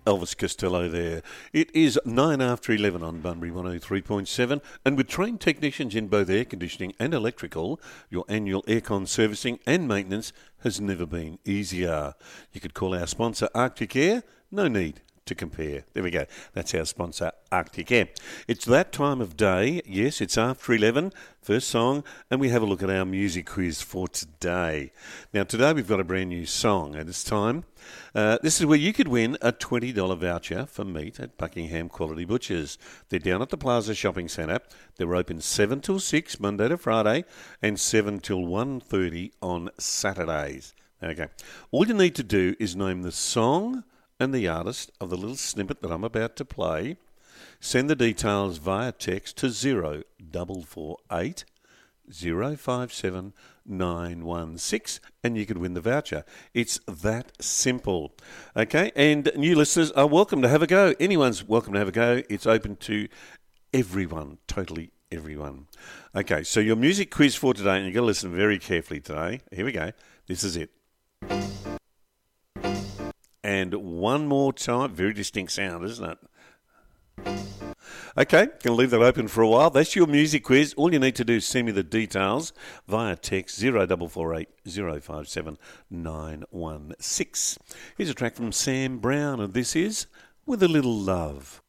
Elvis Costello there. It is 9 after 11 on Bunbury 103.7, and with trained technicians in both air conditioning and electrical, your annual aircon servicing and maintenance has never been easier. You could call our sponsor Arctic Air. No need to compare. There we go. That's our sponsor, Arctic Air. It's that time of day. Yes, it's after 11, first song, and we have a look at our music quiz for today. Now, today we've got a brand new song, and it's time. This is where you could win a $20 voucher for meat at Buckingham Quality Butchers. They're down at the Plaza Shopping Centre. They're open 7 till 6, Monday to Friday, and 7 till 1:30 on Saturdays. Okay. All you need to do is name the song and the artist of the little snippet that I'm about to play. Send the details via text to 0448 057 916 and you could win the voucher. It's that simple. Okay, and new listeners are welcome to have a go. Anyone's welcome to have a go. It's open to everyone, totally everyone. Okay, so your music quiz for today, and you've got to listen very carefully today. Here we go. This is it. And one more time, very distinct sound, isn't it? Okay, going to leave that open for a while. That's your music quiz. All you need to do is send me the details via text 0448 057 916. Here's a track from Sam Brown, and this is With a Little Love.